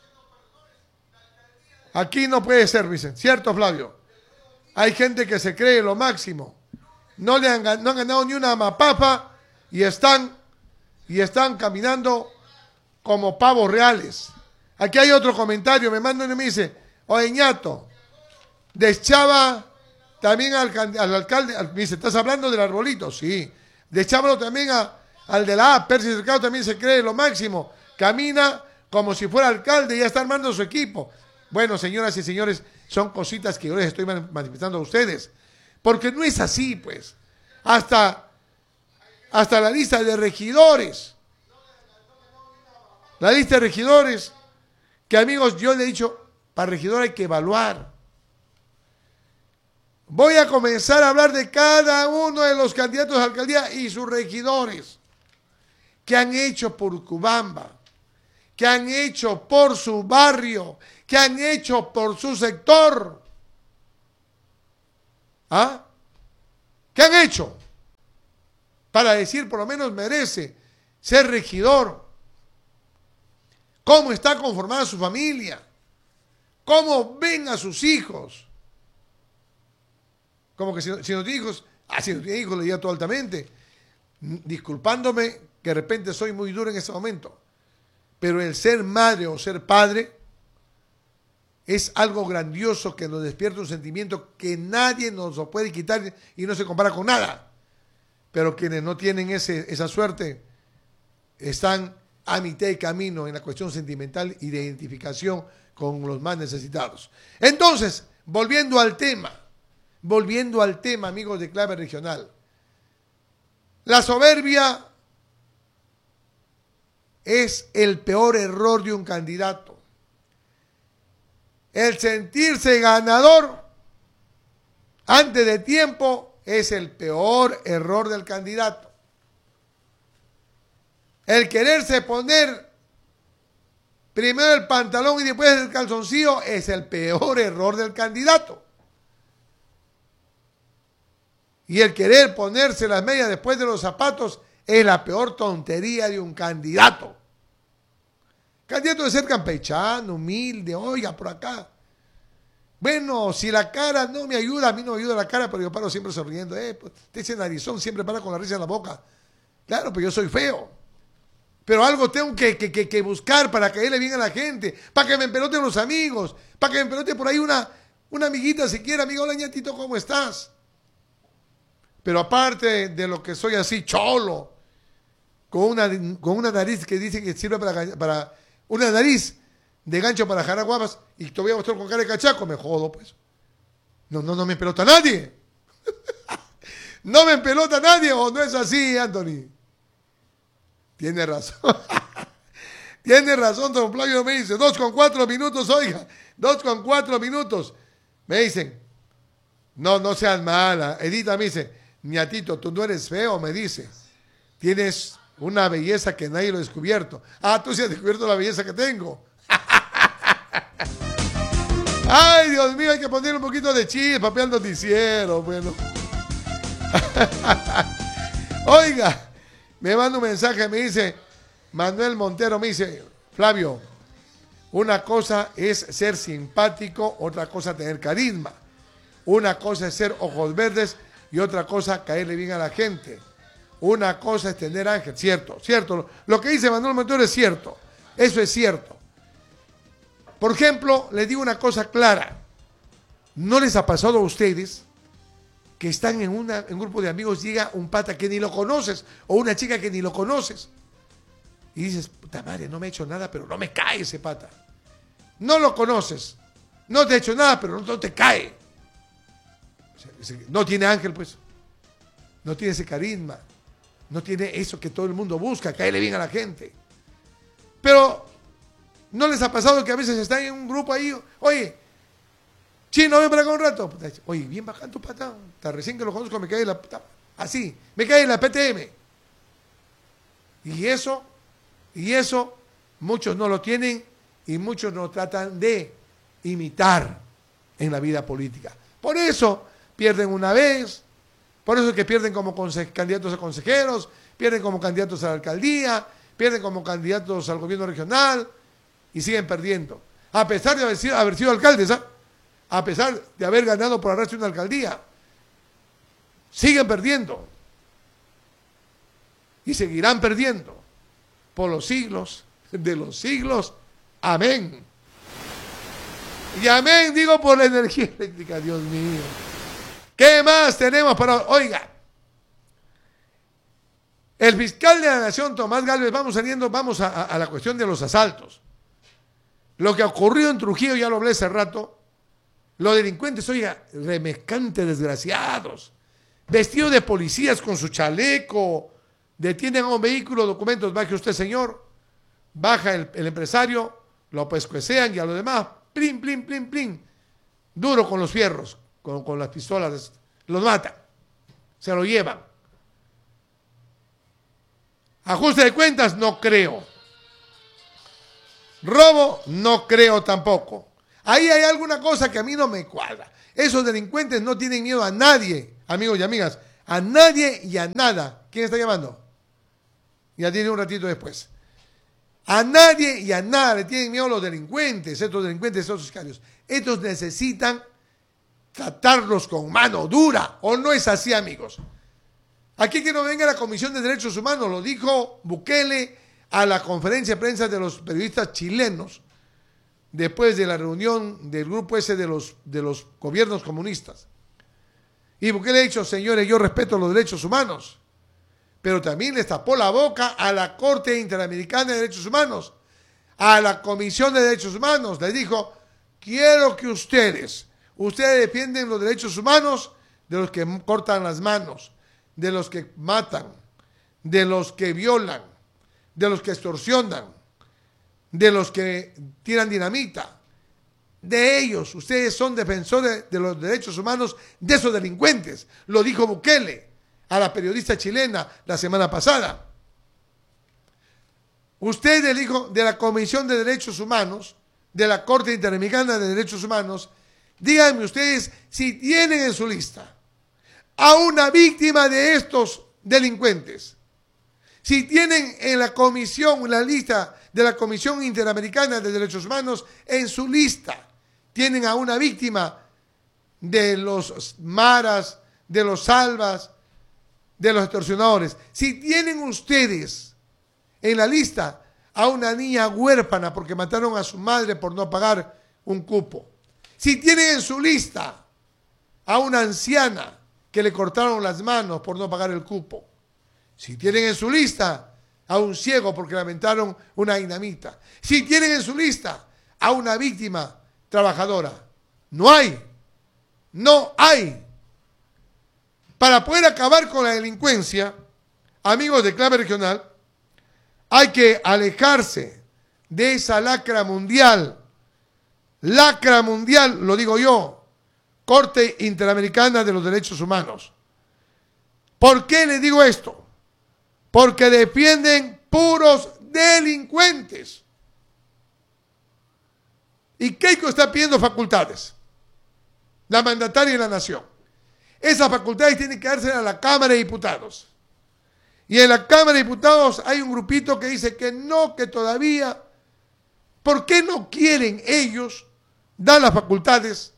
Aquí no puede ser, dicen, cierto, Flavio. Hay gente que se cree lo máximo. No le han, no han ganado ni una mapapa y están, y están caminando como pavos reales. Aquí hay otro comentario, me mandan y me dice, oye, ñato, deschaba también al, al alcalde, al, me dice, ¿estás hablando del arbolito? Sí. Deschábalo también a, al de la A, Percy Cercado también se cree lo máximo, camina como si fuera alcalde y ya está armando su equipo. Bueno, señoras y señores, son cositas que yo les estoy manifestando a ustedes, porque no es así, pues. Hasta, hasta la lista de regidores, la lista de regidores, que amigos, yo le he dicho, para regidor hay que evaluar. Voy a comenzar a hablar de cada uno de los candidatos a la alcaldía y sus regidores, que han hecho por Urcubamba, que han hecho por su barrio, que han hecho por su sector. ¿Ah? ¿Qué han hecho? para decir por lo menos merece ser regidor. ¿Cómo está conformada su familia? ¿Cómo ven a sus hijos? Como que si, si no tiene hijos, ah, si no tiene hijos le diría todo altamente. Disculpándome que de repente soy muy duro en este momento, pero el ser madre o ser padre es algo grandioso que nos despierta un sentimiento que nadie nos lo puede quitar y no se compara con nada. Pero quienes no tienen ese, esa suerte están a mitad de camino en la cuestión sentimental y de identificación con los más necesitados. Entonces, volviendo al tema, volviendo al tema, amigos de Clave Regional, la soberbia es el peor error de un candidato. El sentirse ganador antes de tiempo es el peor error del candidato. El quererse poner primero el pantalón y después el calzoncillo es el peor error del candidato. Y el querer ponerse las medias después de los zapatos es la peor tontería de un candidato. Candidato de ser campechano, humilde, oiga, por acá. Bueno, si la cara no me ayuda, a mí no me ayuda la cara, pero yo paro siempre sonriendo. Eh, pues, ese narizón siempre para con la risa en la boca. Claro, pero yo soy feo. Pero algo tengo que, que, que, que buscar para caerle bien a la gente, para que me empeloten los amigos, para que me empelote por ahí una, una amiguita siquiera. Amigo, hola ñatito, ¿cómo estás? Pero aparte de lo que soy así, cholo, con una, con una nariz que dice que sirve para, para una nariz de gancho para jalar guapas y todavía voy a estar con cara de cachaco, me jodo, pues. No, no, no me empelota nadie. No me empelota nadie, o no es así, Anthony. Tiene razón. Tiene razón, don Flavio me dice, dos con cuatro minutos, oiga, dos con cuatro minutos. Me dicen, no, no seas mala. Edita me dice, ñatito, tú no eres feo, me dice. Tienes una belleza que nadie lo ha descubierto. Ah, tú sí has descubierto la belleza que tengo. Ay, Dios mío, hay que poner un poquito de chile, papel noticiero, bueno. Oiga, me manda un mensaje, me dice, Manuel Montero, me dice, Flavio, una cosa es ser simpático, otra cosa tener carisma. Una cosa es ser ojos verdes y otra cosa caerle bien a la gente. Una cosa es tener ángel, cierto, cierto. Lo que dice Manuel Montero es cierto, eso es cierto. Por ejemplo, les digo una cosa clara. ¿No les ha pasado a ustedes que están en, una, en un grupo de amigos, llega un pata que ni lo conoces o una chica que ni lo conoces y dices, puta madre, no me ha hecho nada, pero no me cae ese pata? No lo conoces, no te ha hecho nada, pero no te cae. No tiene ángel, pues. No tiene ese carisma. No tiene eso que todo el mundo busca, caerle bien a la gente. Pero ¿no les ha pasado que a veces están en un grupo ahí? Oye, chino, ven para acá un rato. Oye, bien bacán tu pata. Hasta recién que lo conozco me cae la... Así, me cae la P T M. Y eso, y eso, muchos no lo tienen y muchos no tratan de imitar en la vida política. Por eso pierden una vez, por eso es que pierden como candidatos a consejeros, pierden como candidatos a la alcaldía, pierden como candidatos al gobierno regional y siguen perdiendo. A pesar de haber sido, haber sido alcaldes, ¿ah? A pesar de haber ganado por arrastre una alcaldía, siguen perdiendo. Y seguirán perdiendo por los siglos de los siglos. Amén. Y amén, digo, por la energía eléctrica, Dios mío. ¿Qué más tenemos para...? Oiga, el fiscal de la Nación, Tomás Gálvez, vamos saliendo, vamos a, a, a la cuestión de los asaltos. Lo que ocurrió en Trujillo, ya lo hablé hace rato, los delincuentes, oiga, remescantes, desgraciados, vestidos de policías con su chaleco, detienen a un vehículo, documentos, baje usted, señor, baja el, el empresario, lo pescuecean y a los demás, plin, plin, plin, plin, duro con los fierros, con, con las pistolas, los matan, se lo llevan. Ajuste de cuentas, no creo. Robo, no creo tampoco. Ahí hay alguna cosa que a mí no me cuadra. Esos delincuentes no tienen miedo a nadie, amigos y amigas, a nadie y a nada. ¿Quién está llamando? Ya tiene un ratito después. A nadie y a nada le tienen miedo los delincuentes, estos delincuentes, estos sicarios. Estos necesitan tratarlos con mano dura, ¿o no es así, amigos? Aquí que no venga la Comisión de Derechos Humanos, lo dijo Bukele a la conferencia de prensa de los periodistas chilenos, después de la reunión del grupo ese de los, de los gobiernos comunistas. Y Bukele ha dicho, señores, yo respeto los derechos humanos, pero también les tapó la boca a la Corte Interamericana de Derechos Humanos, a la Comisión de Derechos Humanos. Les dijo, quiero que ustedes, ustedes defienden los derechos humanos de los que cortan las manos, de los que matan, de los que violan, de los que extorsionan, de los que tiran dinamita. De ellos, ustedes son defensores de los derechos humanos de esos delincuentes. Lo dijo Bukele a la periodista chilena la semana pasada. Usted, el hijo de la Comisión de Derechos Humanos, de la Corte Interamericana de Derechos Humanos, díganme ustedes si tienen en su lista a una víctima de estos delincuentes. Si tienen en la comisión, en la lista de la Comisión Interamericana de Derechos Humanos, en su lista, tienen a una víctima de los maras, de los salvas, de los extorsionadores. Si tienen ustedes en la lista a una niña huérfana porque mataron a su madre por no pagar un cupo. Si tienen en su lista a una anciana que le cortaron las manos por no pagar el cupo. Si tienen en su lista a un ciego porque lamentaron una dinamita. Si tienen en su lista a una víctima trabajadora. No hay. No hay. Para poder acabar con la delincuencia, amigos de Clave Regional, hay que alejarse de esa lacra mundial. Lacra mundial, lo digo yo. Corte Interamericana de los Derechos Humanos. ¿Por qué les digo esto? Porque defienden puros delincuentes. Y Keiko está pidiendo facultades. La mandataria de la nación. Esas facultades tienen que darse a la Cámara de Diputados. Y en la Cámara de Diputados hay un grupito que dice que no, que todavía. ¿Por qué no quieren ellos dar las facultades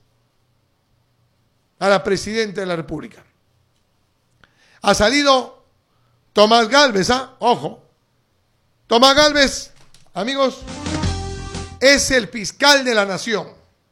a la Presidenta de la República? Ha salido Tomás Gálvez, ¿ah? Ojo. Tomás Gálvez, amigos, es el fiscal de la nación.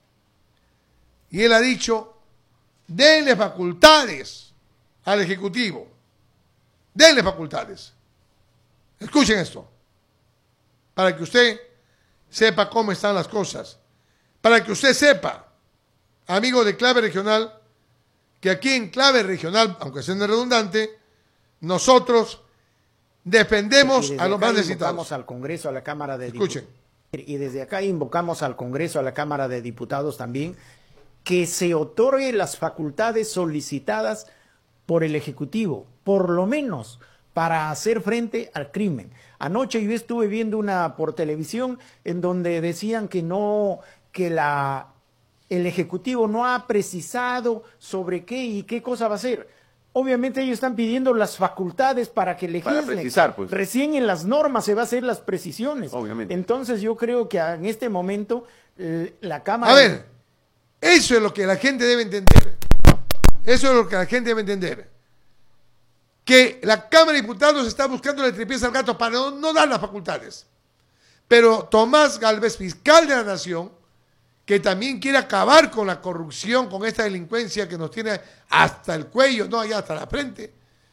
Y él ha dicho, denle facultades al Ejecutivo. Denle facultades. Escuchen esto. Para que usted sepa cómo están las cosas. Para que usted sepa, amigo de Clave Regional, que aquí en Clave Regional, aunque sea redundante, nosotros defendemos a los más necesitados. Invocamos al Congreso, a la Cámara de Escuchen. Diputados. Y desde acá invocamos al Congreso, a la Cámara de Diputados también, que se otorgue las facultades solicitadas por el Ejecutivo, por lo menos para hacer frente al crimen. Anoche yo estuve viendo una por televisión en donde decían que no, que la, el Ejecutivo no ha precisado sobre qué y qué cosa va a hacer. Obviamente ellos están pidiendo las facultades para que legislen. Para precisar, pues. Recién en las normas se va a hacer las precisiones. Obviamente. Entonces yo creo que en este momento eh, la Cámara... A ver, eso es lo que la gente debe entender. Eso es lo que la gente debe entender. Que la Cámara de Diputados está buscando la tripieza al gato para no, no dar las facultades. Pero Tomás Gálvez, fiscal de la Nación, que también quiere acabar con la corrupción, con esta delincuencia que nos tiene hasta el cuello, no allá hasta la frente.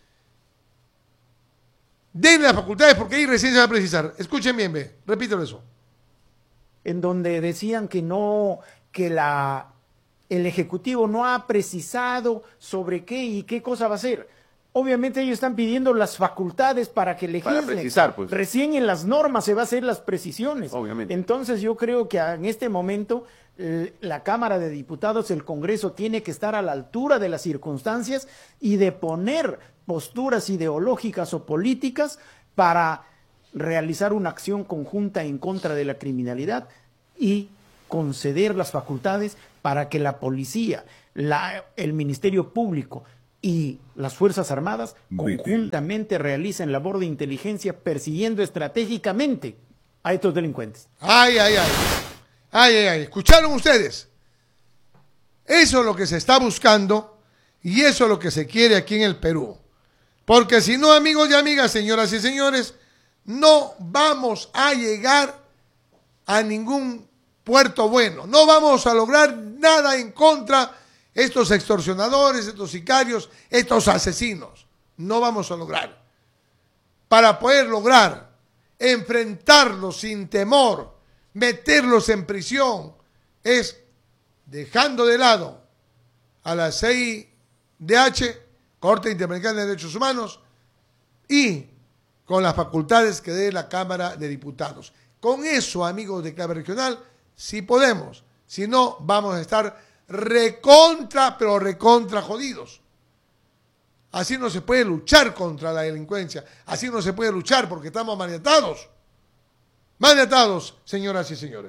Denle las facultades porque ahí recién se va a precisar. Escuchen bien, ve, repítelo eso. En donde decían que no, que la, el Ejecutivo no ha precisado sobre qué y qué cosa va a hacer. Obviamente ellos están pidiendo las facultades para que legislen. Para precisar, pues. Recién en las normas se va a hacer las precisiones. Obviamente. Entonces yo creo que en este momento eh, la Cámara de Diputados, el Congreso, tiene que estar a la altura de las circunstancias y de poner posturas ideológicas o políticas para realizar una acción conjunta en contra de la criminalidad y conceder las facultades para que la policía, la, el Ministerio Público y las Fuerzas Armadas conjuntamente realicen labor de inteligencia persiguiendo estratégicamente a estos delincuentes. Ay, ay, ay. Ay, ay, ay. ¿Escucharon ustedes? Eso es lo que se está buscando y eso es lo que se quiere aquí en el Perú. Porque si no, amigos y amigas, señoras y señores, no vamos a llegar a ningún puerto bueno. No vamos a lograr nada en contra de estos extorsionadores, estos sicarios, estos asesinos. No vamos a lograr. Para poder lograr enfrentarlos sin temor, meterlos en prisión, es dejando de lado a la C I D H, Corte Interamericana de Derechos Humanos, y con las facultades que dé la Cámara de Diputados. Con eso, amigos de Clave Regional, sí podemos. Si no, vamos a estar recontra, pero recontra jodidos. Así no se puede luchar contra la delincuencia. Así no se puede luchar porque estamos maniatados. Maniatados, señoras y señores.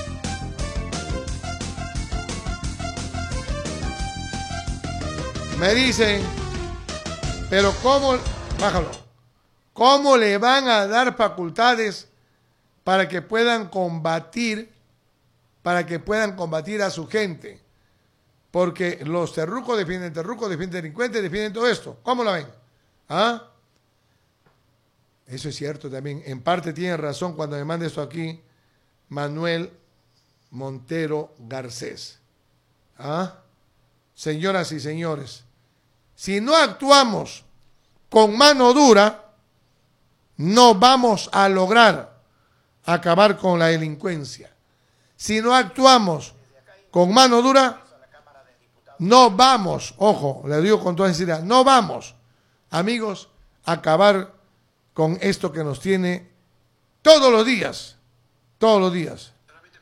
Me dicen, pero ¿cómo? Bájalo. ¿Cómo le van a dar facultades para que puedan combatir, para que puedan combatir a su gente? Porque los terrucos defienden terrucos, defienden delincuentes, defienden todo esto. ¿Cómo la ven? ¿Ah? Eso es cierto también. En parte tiene razón cuando me manda esto aquí Manuel Montero Garcés. ¿Ah? Señoras y señores, si no actuamos con mano dura, no vamos a lograr acabar con la delincuencia. Si no actuamos con mano dura, no vamos, ojo, le digo con toda sinceridad, no vamos, amigos, a acabar con esto que nos tiene todos los días, todos los días,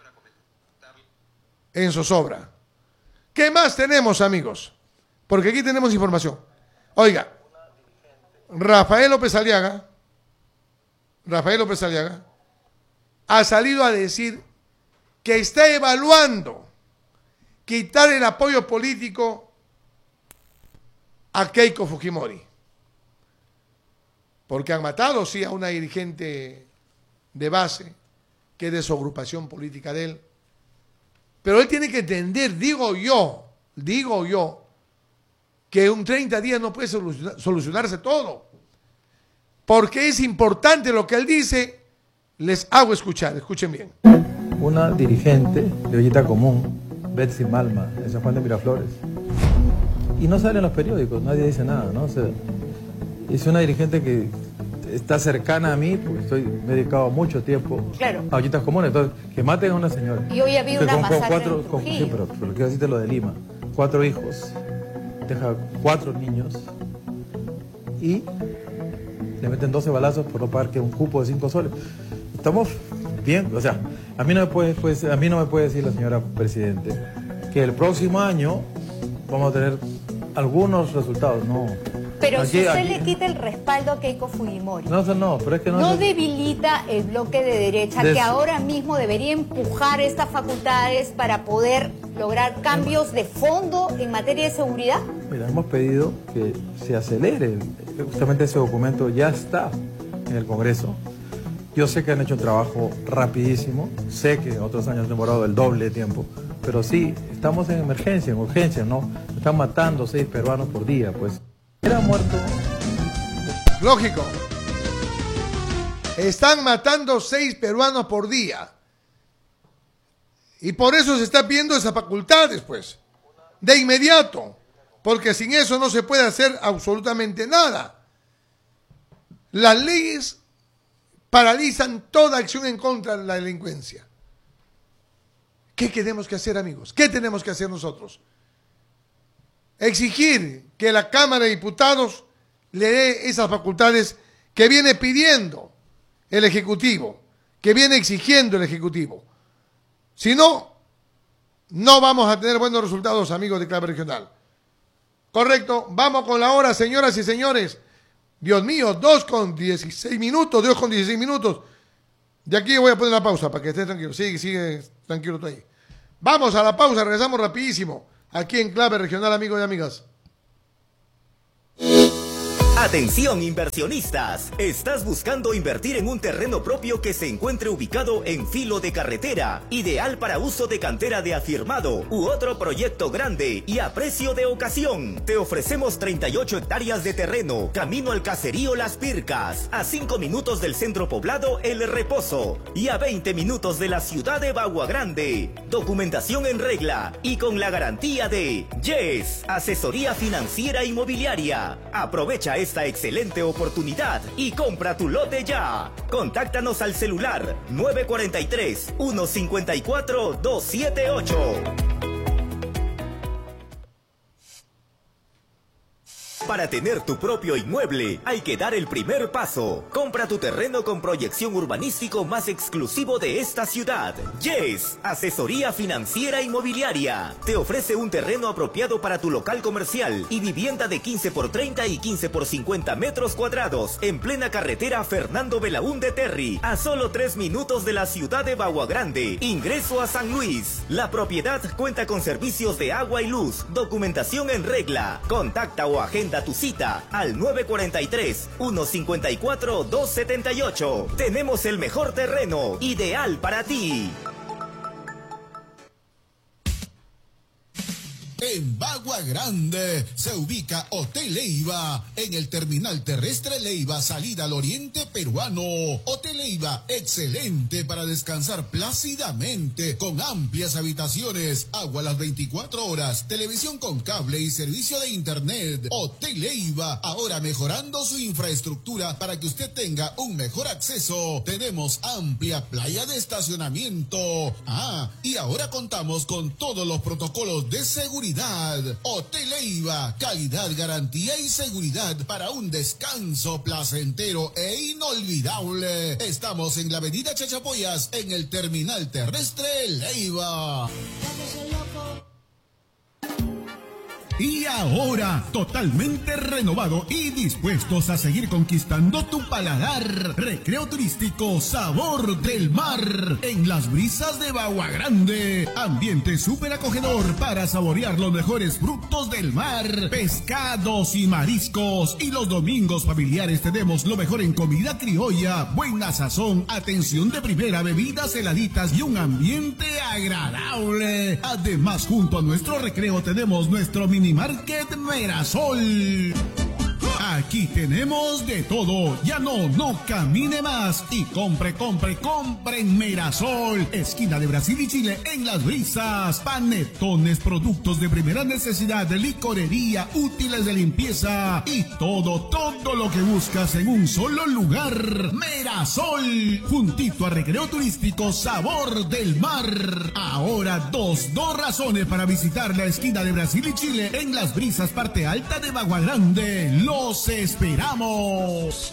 en zozobra. ¿Qué más tenemos, amigos? Porque aquí tenemos información. Oiga, Rafael López Aliaga, Rafael López Aliaga, ha salido a decir que está evaluando quitar el apoyo político a Keiko Fujimori. Porque han matado, sí, a una dirigente de base, que es de su agrupación política de él. Pero él tiene que entender, digo yo, digo yo, que en treinta días no puede solucionar, solucionarse todo. Porque es importante lo que él dice, les hago escuchar, escuchen bien. Una dirigente de Ollita Común, Betsy Malma, de San Juan de Miraflores. Y no sale en los periódicos, nadie dice nada, ¿no? O sea, es una dirigente que está cercana a mí, porque estoy, me he dedicado mucho tiempo claro. a Ollitas Comunes. Entonces, que maten a una señora. Y hoy había una con, con masacre cuatro, en con, sí, pero, pero quiero decirte lo de Lima. Cuatro hijos, deja cuatro niños y le meten doce balazos por no pagar que un cupo de cinco soles. Estamos bien, o sea, a mí no me puede, pues, a mí no me puede decir la señora Presidente que el próximo año vamos a tener algunos resultados, no. Pero aquí, si usted aquí, le quita el respaldo a Keiko Fujimori, no, no, pero es que no, no no debilita el bloque de derecha de que eso. ahora mismo debería empujar estas facultades para poder lograr cambios de fondo en materia de seguridad. Mira, hemos pedido que se acelere, justamente ese documento ya está en el Congreso. Yo sé que han hecho un trabajo rapidísimo, sé que otros años han demorado el doble de tiempo, pero sí, estamos en emergencia, en urgencia, ¿no? Están matando seis peruanos por día, pues. Era muerto. Lógico. Están matando seis peruanos por día. Y por eso se está pidiendo esa facultad después. De inmediato. Porque sin eso no se puede hacer absolutamente nada. Las leyes paralizan toda acción en contra de la delincuencia. ¿Qué tenemos que hacer, amigos? ¿Qué tenemos que hacer nosotros? Exigir que la Cámara de Diputados le dé esas facultades que viene pidiendo el Ejecutivo, que viene exigiendo el Ejecutivo. Si no, no vamos a tener buenos resultados, amigos de Clave Regional. Correcto, vamos con la hora, señoras y señores. Dios mío, dos con dieciséis minutos, dos con dieciséis minutos. De aquí voy a poner la pausa para que estés tranquilo. Sigue, sigue tranquilo tú ahí. Vamos a la pausa, regresamos rapidísimo. Aquí en Clave Regional, amigos y amigas. Atención inversionistas, ¿estás buscando invertir en un terreno propio que se encuentre ubicado en filo de carretera, ideal para uso de cantera de afirmado u otro proyecto grande y a precio de ocasión? Te ofrecemos treinta y ocho hectáreas de terreno, camino al caserío Las Pircas, a cinco minutos del centro poblado El Reposo y a veinte minutos de la ciudad de Bagua Grande. Documentación en regla y con la garantía de Yes, asesoría financiera inmobiliaria. Aprovecha esta excelente oportunidad y compra tu lote ya. Contáctanos al celular nueve cuatro tres, uno cinco cuatro, dos siete ocho. Para tener tu propio inmueble, hay que dar el primer paso. Compra tu terreno con proyección urbanístico más exclusivo de esta ciudad. Yes, asesoría financiera inmobiliaria. Te ofrece un terreno apropiado para tu local comercial y vivienda de quince por treinta y quince por cincuenta metros cuadrados en plena carretera Fernando Belaúnde Terry, a solo tres minutos de la ciudad de Bagua Grande. Ingreso a San Luis. La propiedad cuenta con servicios de agua y luz, documentación en regla. Contacta o agenda tu cita al nueve cuatro tres, uno cinco cuatro, dos siete ocho. Tenemos el mejor terreno, ideal para ti. En Bagua Grande se ubica Hotel Leiva, en el terminal terrestre Leiva, salida al oriente peruano. Hotel Leiva, excelente para descansar plácidamente, con amplias habitaciones, agua las veinticuatro horas, televisión con cable y servicio de internet. Hotel Leiva, ahora mejorando su infraestructura para que usted tenga un mejor acceso. Tenemos amplia playa de estacionamiento. Ah, y ahora contamos con todos los protocolos de seguridad. Hotel Leiva, calidad, garantía y seguridad para un descanso placentero e inolvidable. Estamos en la avenida Chachapoyas, en el terminal terrestre Leiva. Y ahora, totalmente renovado y dispuestos a seguir conquistando tu paladar. Recreo turístico Sabor del Mar, en las brisas de Bagua Grande. Ambiente súper acogedor para saborear los mejores frutos del mar, pescados y mariscos. Y los domingos familiares tenemos lo mejor en comida criolla, buena sazón, atención de primera, bebidas heladitas y un ambiente agradable. Además, junto a nuestro recreo tenemos nuestro mini Market Merasol. Aquí tenemos de todo. Ya no, no camine más y compre, compre, compre en Merasol. Esquina de Brasil y Chile, en Las Brisas. Panetones, productos de primera necesidad, de licorería, útiles de limpieza y todo, todo lo que buscas en un solo lugar. Merasol, juntito a Recreo Turístico Sabor del Mar. Ahora dos, dos razones para visitar la esquina de Brasil y Chile en Las Brisas, parte alta de Bagua Grande. Los esperamos.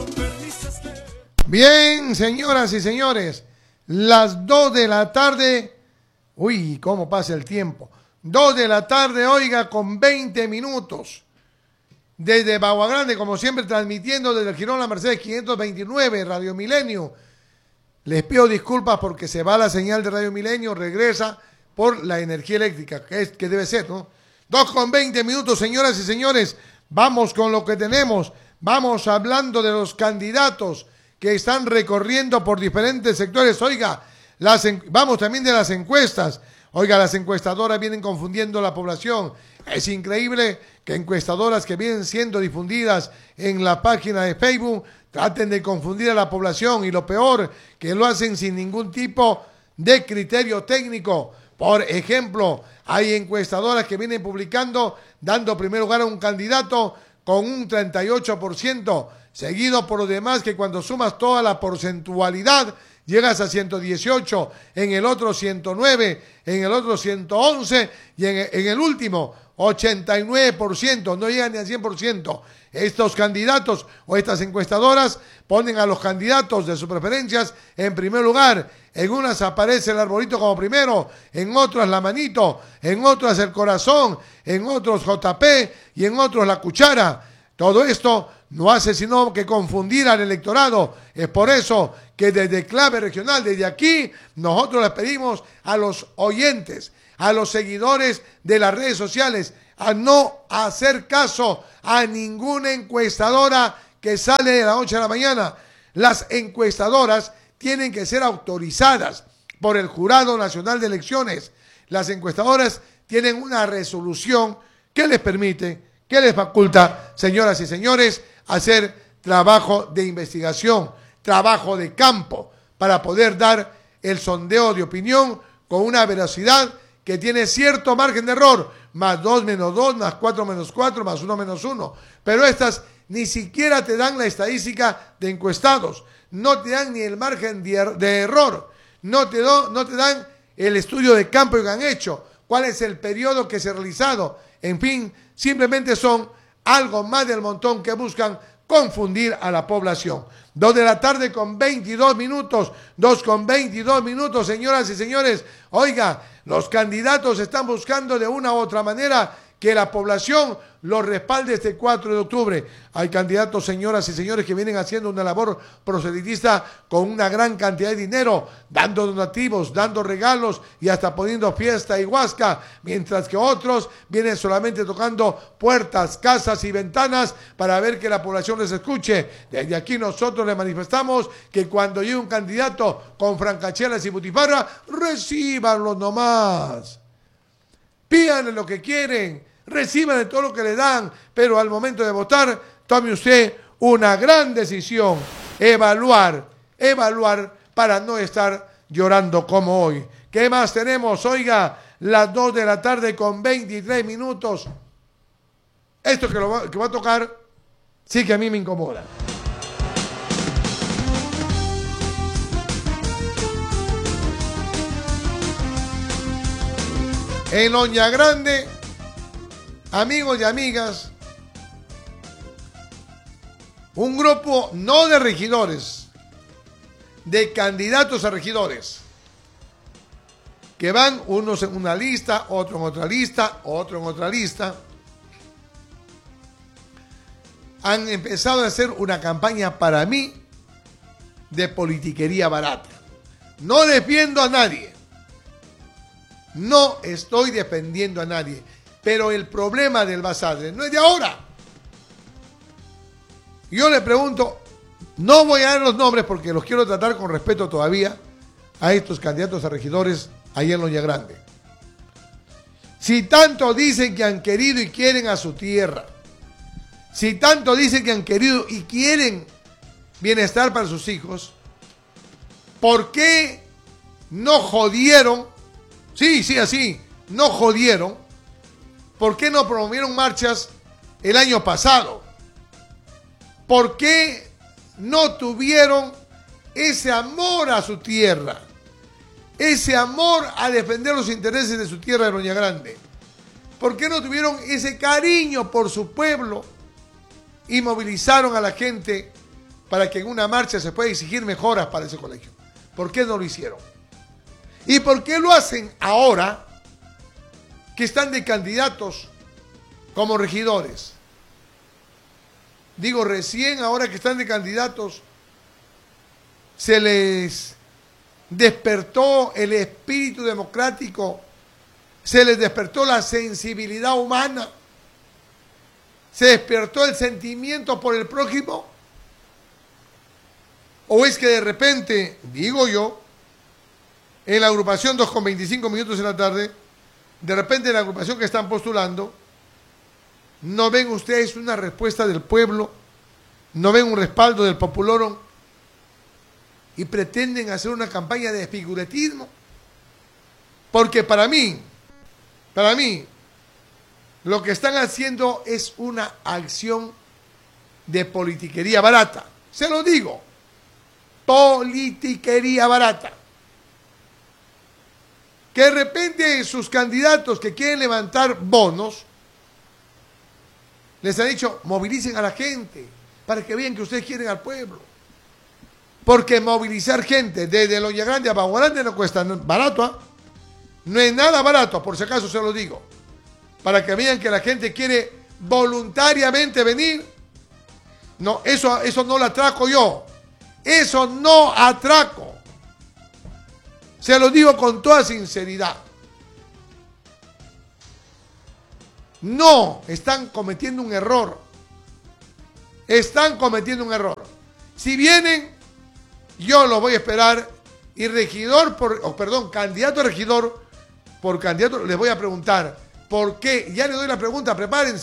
Bien, señoras y señores, las dos de la tarde. Uy, cómo pasa el tiempo. dos de la tarde, oiga, con veinte minutos. Desde Bagua Grande, como siempre, transmitiendo desde el Girón La Mercedes quinientos veintinueve, Radio Milenio. Les pido disculpas porque se va la señal de Radio Milenio, regresa por la energía eléctrica, que, es, que debe ser, ¿no? dos con veinte minutos, señoras y señores. Vamos con lo que tenemos. Vamos hablando de los candidatos que están recorriendo por diferentes sectores. Oiga, las en... vamos también de las encuestas. Oiga, las encuestadoras vienen confundiendo a la población. Es increíble que encuestadoras que vienen siendo difundidas en la página de Facebook traten de confundir a la población, y lo peor, que lo hacen sin ningún tipo de criterio técnico. Por ejemplo, hay encuestadoras que vienen publicando, dando primer lugar a un candidato con un treinta y ocho por ciento, seguido por los demás que cuando sumas toda la porcentualidad llegas a ciento dieciocho, en el otro ciento nueve, en el otro ciento once y en, en el último ochenta y nueve por ciento, no llegan ni al cien por ciento. Estos candidatos o estas encuestadoras ponen a los candidatos de sus preferencias en primer lugar. En unas aparece el arbolito como primero, en otras la manito, en otras el corazón, en otros J P y en otros la cuchara. Todo esto no hace sino que confundir al electorado. Es por eso que desde Clave Regional, desde aquí, nosotros les pedimos a los oyentes, a los seguidores de las redes sociales a no hacer caso a ninguna encuestadora que sale de la noche a la mañana. Las encuestadoras tienen que ser autorizadas por el Jurado Nacional de Elecciones. Las encuestadoras tienen una resolución que les permite, que les faculta, señoras y señores, hacer trabajo de investigación, trabajo de campo, para poder dar el sondeo de opinión con una veracidad que tiene cierto margen de error, más dos menos dos, más cuatro menos cuatro, más uno menos uno. Pero estas ni siquiera te dan la estadística de encuestados, no te dan ni el margen de, er de error, no te, do, no te dan el estudio de campo que han hecho, cuál es el periodo que se ha realizado. En fin, simplemente son algo más del montón que buscan confundir a la población. Dos de la tarde con veintidós minutos, dos con veintidós minutos, señoras y señores. Oiga, los candidatos están buscando de una u otra manera que la población los respalde este cuatro de octubre. Hay candidatos, señoras y señores, que vienen haciendo una labor proselitista con una gran cantidad de dinero, dando donativos, dando regalos y hasta poniendo fiesta y huasca, mientras que otros vienen solamente tocando puertas, casas y ventanas para ver que la población les escuche. Desde aquí nosotros les manifestamos que cuando llegue un candidato con francachelas y butifarra, recíbanlo nomás. Pídanle lo que quieren, reciban de todo lo que le dan, pero al momento de votar, tome usted una gran decisión, evaluar, evaluar para no estar llorando como hoy. ¿Qué más tenemos? Oiga, las dos de la tarde con veintitrés minutos. Esto que, lo va, que va a tocar, sí que a mí me incomoda. En Oña Grande, amigos y amigas, un grupo no de regidores, de candidatos a regidores, que van unos en una lista, otro en otra lista, otro en otra lista, han empezado a hacer una campaña para mí de politiquería barata. No defiendo a nadie. No estoy defendiendo a nadie, pero el problema del Basadre no es de ahora. Yo le pregunto, no voy a dar los nombres porque los quiero tratar con respeto todavía a estos candidatos a regidores ahí en Oña Grande. Si tanto dicen que han querido y quieren a su tierra, si tanto dicen que han querido y quieren bienestar para sus hijos, ¿por qué no jodieron? Sí, sí, así, no jodieron. ¿Por qué no promovieron marchas el año pasado? ¿Por qué no tuvieron ese amor a su tierra? Ese amor a defender los intereses de su tierra de Oña Grande. ¿Por qué no tuvieron ese cariño por su pueblo y movilizaron a la gente para que en una marcha se pueda exigir mejoras para ese colegio? ¿Por qué no lo hicieron? ¿Y por qué lo hacen ahora que están de candidatos como regidores? Digo, recién ahora que están de candidatos, se les despertó el espíritu democrático, se les despertó la sensibilidad humana, se despertó el sentimiento por el prójimo. ¿O es que de repente, digo yo, en la agrupación dos con veinticinco minutos en la tarde, de repente en la agrupación que están postulando, no ven ustedes una respuesta del pueblo, no ven un respaldo del populorum y pretenden hacer una campaña de figuretismo? Porque para mí, para mí, lo que están haciendo es una acción de politiquería barata. Se lo digo, politiquería barata. Que de repente sus candidatos que quieren levantar bonos, les han dicho, movilicen a la gente para que vean que ustedes quieren al pueblo. Porque movilizar gente desde Oña Grande a Bagua Grande no cuesta barato, ¿eh? No es nada barato, por si acaso se lo digo. Para que vean que la gente quiere voluntariamente venir. No, eso, eso no lo atraco yo. Eso no atraco. Se lo digo con toda sinceridad. No, están cometiendo un error. Están cometiendo un error. Si vienen, yo los voy a esperar y regidor por, oh, perdón, candidato a regidor por candidato, les voy a preguntar por qué. Ya les doy la pregunta, prepárense.